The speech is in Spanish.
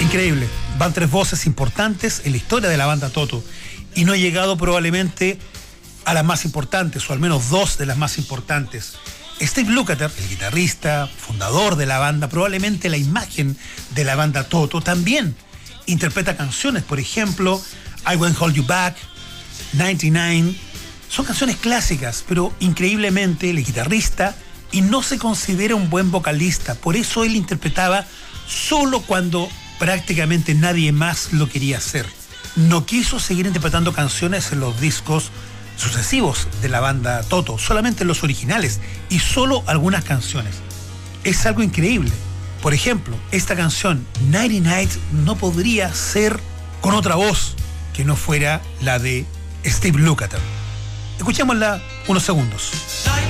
Increíble. Van 3 voces importantes en la historia de la banda Toto y no he llegado probablemente a las más importantes, o al menos 2 de las más importantes. Steve Lukather, el guitarrista, fundador de la banda, probablemente la imagen de la banda Toto, también interpreta canciones, por ejemplo, I Won't Hold You Back, 99. Son canciones clásicas, pero increíblemente el guitarrista y no se considera un buen vocalista. Por eso él interpretaba solo cuando prácticamente nadie más lo quería hacer. No quiso seguir interpretando canciones en los discos sucesivos de la banda Toto, solamente en los originales y solo algunas canciones. Es algo increíble. Por ejemplo, esta canción 99 no podría ser con otra voz que no fuera la de Steve Lukather. Escuchémosla unos segundos.